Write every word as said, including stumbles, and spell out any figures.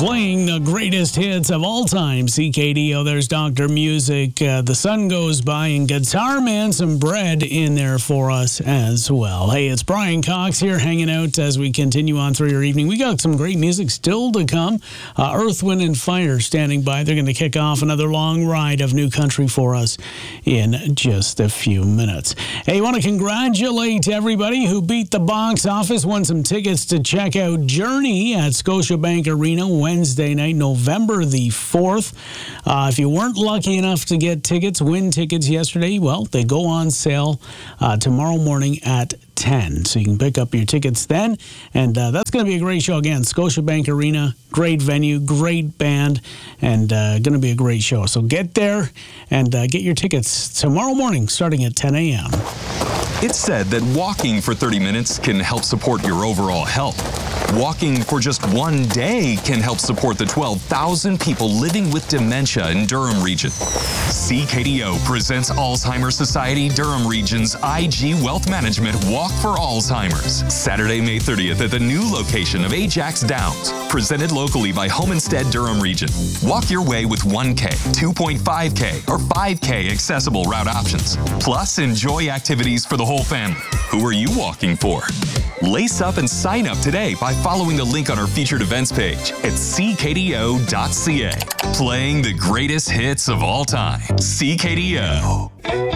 playing the greatest hits of all time. C K D O, there's Doctor Music. Uh, the Sun Goes By, and Guitar Man, some bread in there for us as well. Hey, it's Brian Cox here hanging out as we continue on through your evening. We got some great music still to come. Uh, Earth, Wind and Fire standing by. They're going to kick off another long ride of new country for us in just a few minutes. Hey, I want to congratulate everybody who beat the box office, won some tickets to check out Journey at Scotiabank Arena Wednesday night, November the fourth. Uh, if you weren't lucky enough to get tickets, win tickets yesterday, well, they go on sale uh, tomorrow morning at ten. So you can pick up your tickets then. And uh, that's going to be a great show. Again, Scotiabank Arena, great venue, great band, and uh, going to be a great show. So get there and uh, get your tickets tomorrow morning starting at ten a.m. It's said that walking for thirty minutes can help support your overall health. Walking for just one day can help support the twelve thousand people living with dementia in Durham Region. C K D O presents Alzheimer's Society Durham Region's I G Wealth Management Walk for Alzheimer's, Saturday, May thirtieth at the new location of Ajax Downs, presented locally by Homestead Durham Region. Walk your way with one K, two point five K, or five K accessible route options. Plus, enjoy activities for the whole family. Who are you walking for? Lace up and sign up today by following the link on our featured events page at c k d o dot c a. Playing the greatest hits of all time. C K D O.